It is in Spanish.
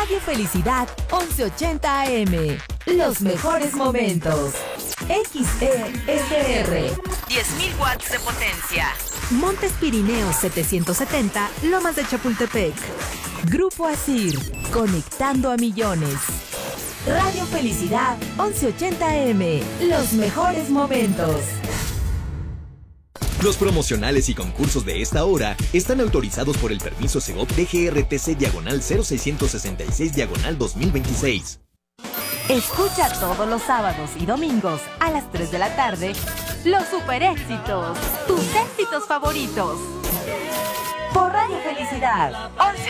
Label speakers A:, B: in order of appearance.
A: Radio Felicidad 1180 AM. Los mejores momentos. XESR.
B: 10.000 watts de potencia.
A: Montes Pirineos 770, Lomas de Chapultepec. Grupo Asir, conectando a millones. Radio Felicidad 1180 AM. Los mejores momentos.
C: Los promocionales y concursos de esta hora están autorizados por el permiso Segov DGRTC/0666/2026.
A: Escucha todos los sábados y domingos a las 3 de la tarde los super éxitos, tus éxitos favoritos. Por Radio Felicidad 11